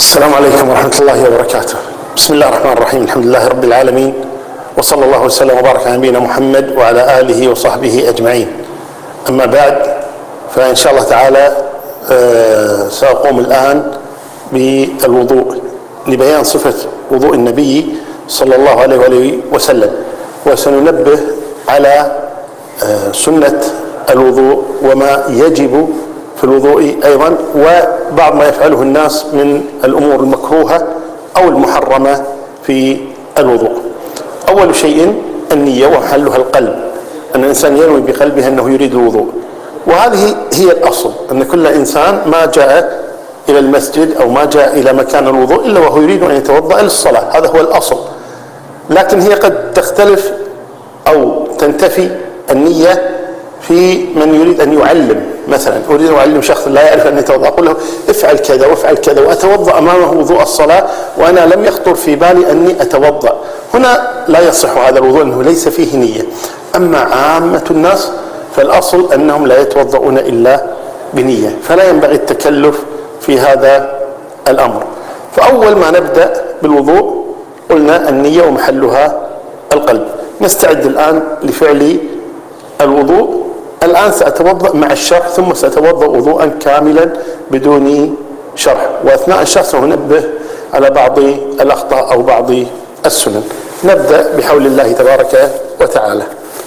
السلام عليكم ورحمة الله وبركاته. بسم الله الرحمن الرحيم. الحمد لله رب العالمين، وصلى الله وسلم وبارك على نبينا محمد وعلى آله وصحبه أجمعين. أما بعد، فإن شاء الله تعالى سأقوم الآن بالوضوء لبيان صفة وضوء النبي صلى الله عليه وآله وسلم، وسننبه على سنة الوضوء وما يجب في الوضوء أيضا، وبعض ما يفعله الناس من الأمور المكروهة أو المحرمة في الوضوء. أول شيء النية، ومحلها القلب، أن الإنسان ينوي بقلبه أنه يريد الوضوء، وهذه هي الأصل، أن كل إنسان ما جاء إلى المسجد أو ما جاء إلى مكان الوضوء إلا وهو يريد أن يتوضأ للصلاة، هذا هو الأصل. لكن هي قد تختلف أو تنتفي النية في من يريد أن يعلم. مثلا أريد أن أعلم شخص لا يعرف أن يتوضأ، أقول له افعل كذا وافعل كذا، وأتوضأ أمامه وضوء الصلاة وأنا لم يخطر في بالي أني أتوضأ. هنا لا يصح هذا الوضوء، أنه ليس فيه نية. أما عامة الناس فالأصل أنهم لا يتوضؤون إلا بنية، فلا ينبغي التكلف في هذا الأمر. فأول ما نبدأ بالوضوء قلنا النية ومحلها القلب. نستعد الآن لفعل الوضوء. الآن سأتوضأ مع الشرح، ثم سأتوضأ وضوءا كاملا بدون شرح، وأثناء الشرح سأنبه على بعض الأخطاء أو بعض السنن. نبدأ بحول الله تبارك وتعالى.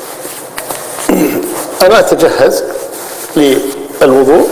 أنا أتجهز للوضوء.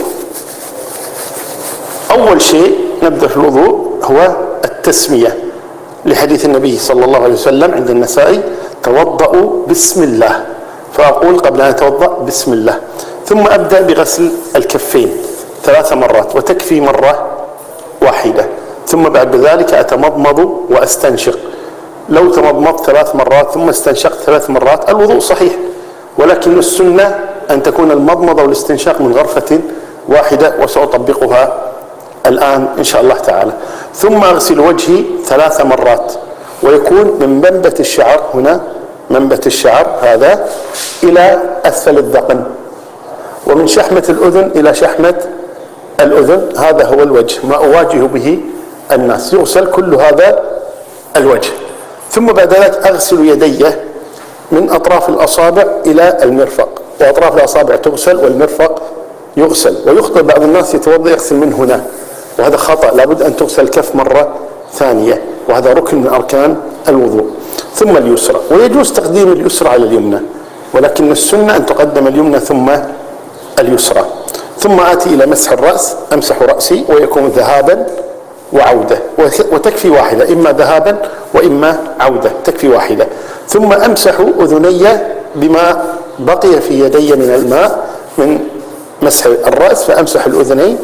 أول شيء نبدأ في الوضوء هو التسمية، لحديث النبي صلى الله عليه وسلم عند النسائي: توضأوا بسم الله. فأقول قبل أن أتوضأ بسم الله، ثم أبدأ بغسل الكفين 3 مرات، وتكفي مرة واحدة. ثم بعد ذلك أتمضمض وأستنشق. لو تمضمضت 3 مرات ثم استنشقت 3 مرات الوضوء صحيح، ولكن السنة أن تكون المضمضة والاستنشاق من غرفة واحدة، وسأطبقها الآن إن شاء الله تعالى. ثم أغسل وجهي 3 مرات، ويكون من منبت الشعر، هنا منبت الشعر هذا، إلى أسفل الذقن، ومن شحمة الأذن إلى شحمة الأذن، هذا هو الوجه، ما أواجه به الناس، يغسل كل هذا الوجه. ثم بعد ذلك أغسل يدي من أطراف الأصابع إلى المرفق، وأطراف الأصابع تغسل والمرفق يغسل. ويخطئ بعض الناس يتوضأ يغسل من هنا، وهذا خطأ، لابد أن تغسل الكف مرة ثانية، وهذا ركن من أركان الوضوء. ثم اليسرى، ويجوز تقديم اليسرى على اليمنى، ولكن السنة أن تقدم اليمنى ثم اليسرى. ثم آتي إلى مسح الرأس، أمسح رأسي، ويكون ذهابا وعودة، وتكفي واحدة، إما ذهابا وإما عودة، تكفي واحدة. ثم أمسح أذني بما بقي في يدي من الماء من مسح الرأس، فأمسح الأذنين،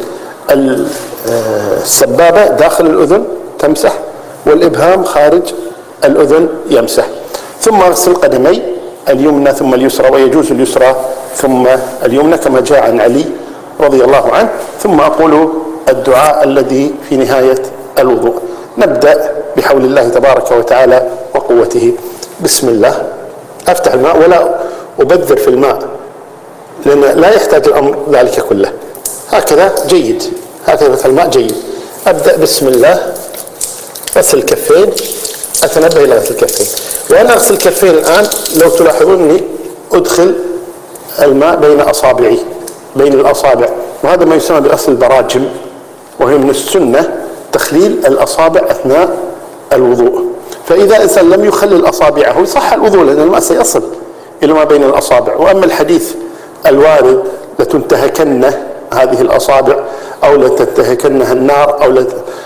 السبابة داخل الأذن تمسح، والإبهام خارج الأذن يمسح. ثم أغسل قدمي، اليمنى ثم اليسرى، ويجوز اليسرى ثم اليمنى كما جاء عن علي رضي الله عنه. ثم أقول الدعاء الذي في نهاية الوضوء. نبدأ بحول الله تبارك وتعالى وقوته. بسم الله. أفتح الماء ولا أبذر في الماء، لأن لا يحتاج الأمر ذلك كله، هكذا جيد، هكذا فتح الماء جيد. أبدأ بسم الله. غسل الكفين، أتنبه إلى غسل الكفين. وأنا أغسل الكفين الآن لو تلاحظون أني أدخل الماء بين أصابعي، بين الأصابع، وهذا ما يسمى بغسل البراجم، وهي من السنة تخليل الأصابع أثناء الوضوء. فإذا إنسان لم يخلل أصابعه صح الوضوء، لأن الماء سيصل إلى ما بين الأصابع. وأما الحديث الوارد لتنتهكن هذه الأصابع، أو لتنتهكنها النار، أو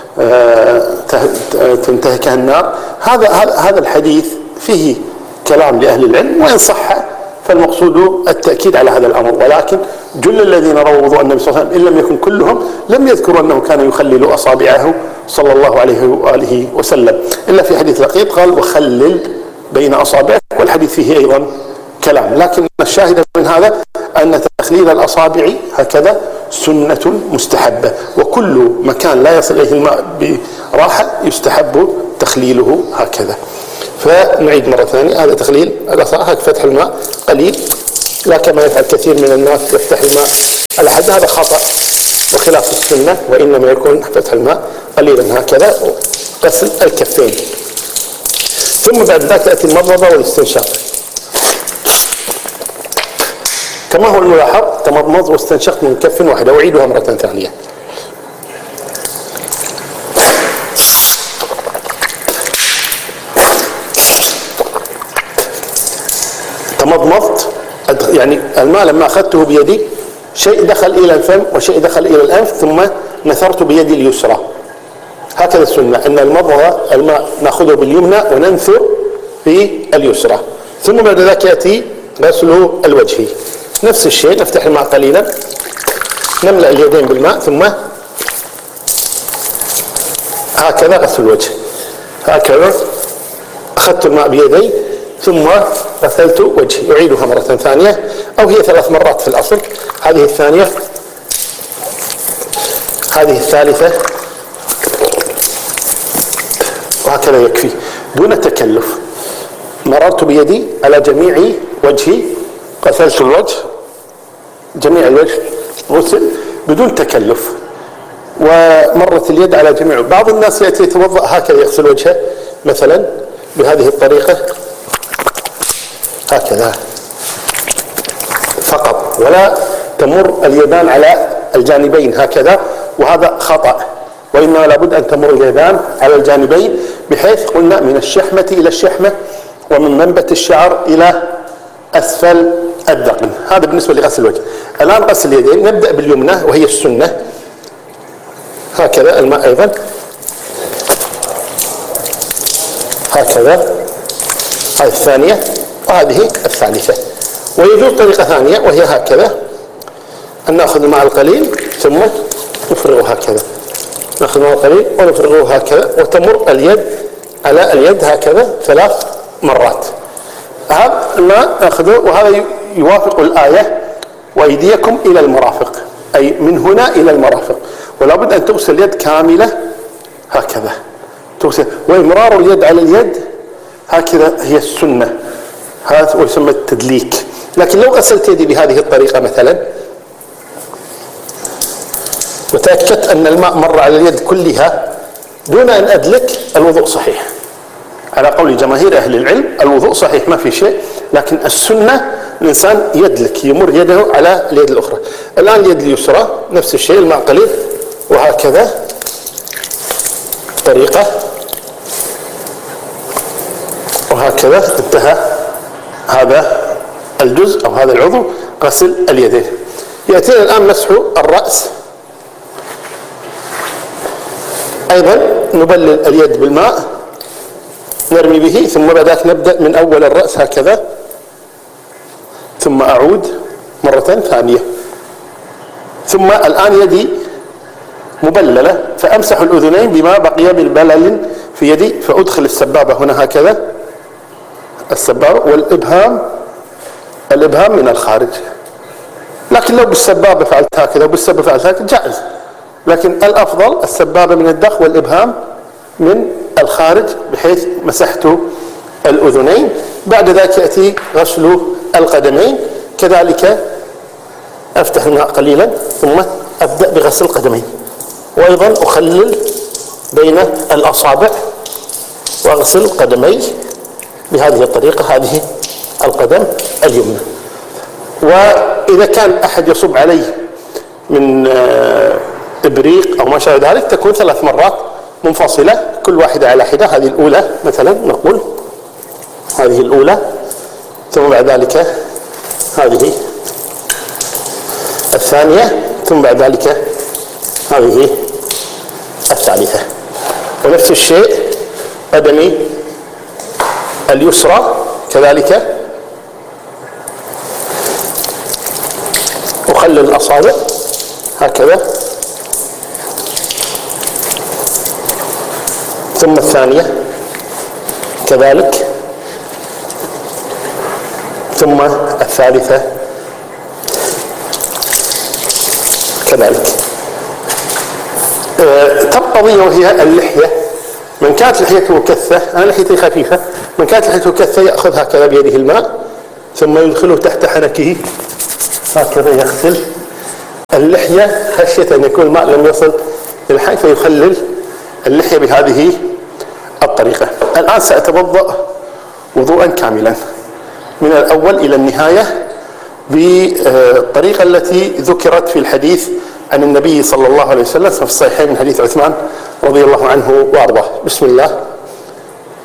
تنتهكها النار، هذا الحديث فيه كلام لأهل العلم، وإن صح فالمقصود التأكيد على هذا الأمر. ولكن جل الذين رووا وضوء النبي صلى الله عليه وسلم إن لم يكن كلهم لم يذكروا أنه كان يخلل أصابعه صلى الله عليه وآله وسلم، إلا في حديث لقيط قال: وخلل بين أصابعك، والحديث فيه أيضا كلام. لكن الشاهد من هذا أن تخليل الأصابع هكذا سنة مستحبة، وكل مكان لا يصل إليه الماء براحة يستحب تخليله هكذا. فنعيد مرة ثانية، هذا تخليل الأصابع، فتح الماء قليل، لا كما يفعل كثير من الناس يفتح الماء على حد، هذا خطأ. وخلاف السنة وإنما يكون فتح الماء قليلا هكذا وغسل الكفين. ثم بعد ذلك تأتي المضمضة والاستنشاق كما هو الملاحظ، تمضمض واستنشقت من كف واحدة. أعيدها مرة ثانية. تمضمضت، يعني الماء لما أخذته بيدي شيء دخل إلى الفم وشيء دخل إلى الأنف، ثم نثرت بيدي اليسرى. هكذا السنة، أن المضمضة الماء نأخذه باليمنى وننثر في اليسرى. ثم بعد ذلك يأتي غسل الوجه، نفس الشيء، نفتح الماء قليلا، نملأ اليدين بالماء، ثم هكذا غسل الوجه. هكذا أخذت الماء بيدي ثم غسلت وجهي. أعيدها مرة ثانية، أو هي 3 مرات في الأصل. هذه الثانية، هذه الثالثة، وهكذا يكفي دون تكلف. مررت بيدي على جميع وجهي، غسلت الوجه، جميع الوجه غسل بدون تكلف، ومرت اليد على جميع. بعض الناس يأتي يتوضأ هكذا، يغسل وجهه مثلا بهذه الطريقة هكذا فقط، ولا تمر اليدان على الجانبين هكذا، وهذا خطأ، وإنما لابد أن تمر اليدان على الجانبين، بحيث قلنا من الشحمة إلى الشحمة، ومن منبت الشعر إلى أسفل الذقن. هذا بالنسبة لغسل الوجه. الآن غسل اليدين، نبدأ باليمنى وهي السنة. هكذا الماء أيضا هكذا، هذه الثانية وهذه الثالثة. ويجوز طريقة ثانية وهي هكذا، أن نأخذ الماء القليل ثم نفرغه هكذا، نأخذ الماء القليل ونفرغه هكذا، وتمر اليد على اليد هكذا 3 مرات. هذا الماء نأخذه، وهذا يوافق الآية وأيديكم إلى المرافق، أي من هنا إلى المرافق. ولا بد أن تغسل اليد كاملة هكذا تغسل، وإمرار اليد على اليد هكذا هي السنة، هذا ويسمى التدليك. لكن لو غسلت يدي بهذه الطريقة مثلا، وتأكدت أن الماء مر على اليد كلها دون أن أدلك، الوضوء صحيح على قول جماهير أهل العلم. الوضوء صحيح ما في شيء، لكن السنة الإنسان يدلك، يمر يده على اليد الأخرى. الآن اليد اليسرى نفس الشيء، الماء قليل وهكذا طريقة، وهكذا انتهى هذا الجزء أو هذا العضو، غسل اليدين. يأتينا الآن مسح الرأس. أيضا نبلل اليد بالماء، نرمي به، ثم بعد ذلك نبدأ من أول الرأس هكذا، ثم أعود مرة ثانية. ثم الآن يدي مبللة، فأمسح الأذنين بما بقي من بلل في يدي، فأدخل السبابة هنا هكذا، السبابة والإبهام من الخارج. لكن لو بالسبابة فعلت هكذا وبالسبابة فعلت هكذا جائز، لكن الأفضل السبابة من الداخل والإبهام من الخارج، بحيث مسحت الأذنين. بعد ذلك يأتي غسل القدمين، كذلك أفتح الماء قليلا ثم أبدأ بغسل القدمين، وأيضا أخلل بين الأصابع وأغسل قدمي بهذه الطريقة، هذه القدم اليمنى. وإذا كان أحد يصب عليه من إبريق أو ما شابه ذلك، تكون 3 مرات منفصلة، كل واحدة على حدة. هذه الأولى مثلا نقول، هذه الأولى، ثم بعد ذلك هذه الثانية، ثم بعد ذلك هذه الثالثة. ونفس الشيء قدمي اليسرى كذلك، أخلل الأصابع هكذا، ثم الثانية كذلك، ثم الثالثة كذلك. تبقى قضية وهي اللحية. من كانت لحيته كثة، أنا لحيتي خفيفة، من كانت لحيته كثة يأخذ هكذا بيده الماء ثم يدخله تحت حنكه هكذا، يغسل اللحية خشية أن يكون الماء لم يصل إلى الحلق فيخلل اللحية بهذه الطريقة. الآن سأتوضأ وضوءا كاملا من الأول إلى النهاية بالطريقة التي ذكرت في الحديث عن النبي صلى الله عليه وسلم في الصحيحين من حديث عثمان رضي الله عنه وأرضاه. بسم الله.